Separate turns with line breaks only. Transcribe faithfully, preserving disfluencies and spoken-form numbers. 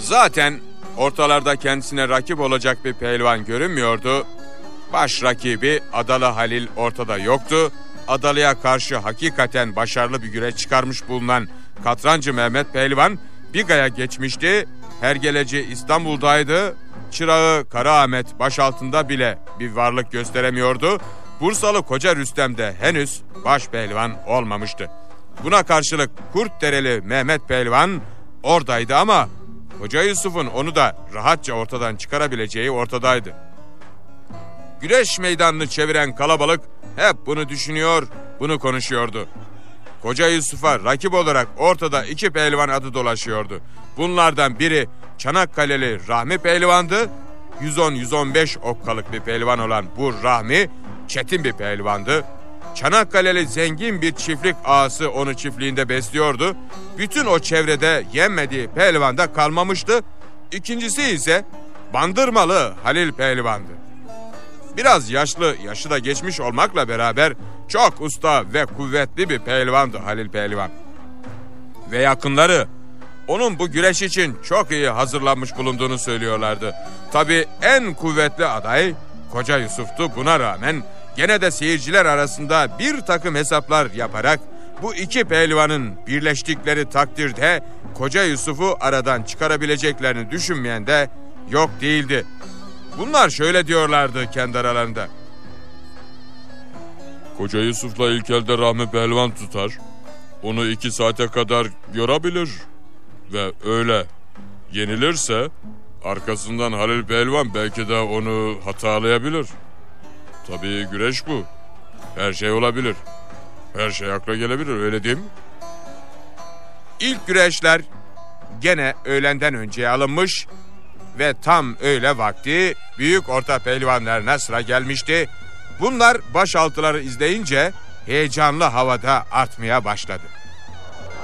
Zaten ortalarda kendisine rakip olacak bir pehlivan görünmüyordu. Baş rakibi Adalı Halil ortada yoktu. Adalı'ya karşı hakikaten başarılı bir güreş çıkarmış bulunan Katrancı Mehmet Pehlivan Biga'ya geçmişti. Hergeleci İstanbul'daydı. Çırağı Karaahmet başaltında bile bir varlık gösteremiyordu. Bursalı Koca Rüstem de henüz baş pehlivan olmamıştı. Buna karşılık Kurtdereli Mehmet Pehlivan oradaydı ama Koca Yusuf'un onu da rahatça ortadan çıkarabileceği ortadaydı. Güreş meydanını çeviren kalabalık hep bunu düşünüyor, bunu konuşuyordu. Koca Yusuf'a rakip olarak ortada iki pehlivan adı dolaşıyordu. Bunlardan biri Çanakkale'li Rahmi Pehlivan'dı. yüz on yüz on beş okkalık bir pehlivan olan bu Rahmi çetin bir pehlivandı. Çanakkale'li zengin bir çiftlik ağası onu çiftliğinde besliyordu. Bütün o çevrede yenmediği pehlivan da kalmamıştı. İkincisi ise Bandırmalı Halil Pehlivan'dı. Biraz yaşlı, yaşı da geçmiş olmakla beraber çok usta ve kuvvetli bir pehlivandı Halil Pehlivan. Ve yakınları onun bu güreş için çok iyi hazırlanmış bulunduğunu söylüyorlardı. Tabii en kuvvetli aday Koca Yusuf'tu. Buna rağmen gene de seyirciler arasında bir takım hesaplar yaparak bu iki pehlivanın birleştikleri takdirde Koca Yusuf'u aradan çıkarabileceklerini düşünmeyen de yok değildi. Bunlar şöyle diyorlardı kendi aralarında.
Koca Yusuf'la ilk elde Rahmi Pehlivan tutar. Onu iki saate kadar yorabilir. Ve öyle yenilirse arkasından Halil Pehlivan belki de onu hatalayabilir. Tabii güreş bu. Her şey olabilir. Her şey akla gelebilir, öyle değil mi?
İlk güreşler gene öğlenden önceye alınmış ve tam öğle vakti büyük orta pehlivanlarına sıra gelmişti. Bunlar başaltıları izleyince heyecanlı havada artmaya başladı.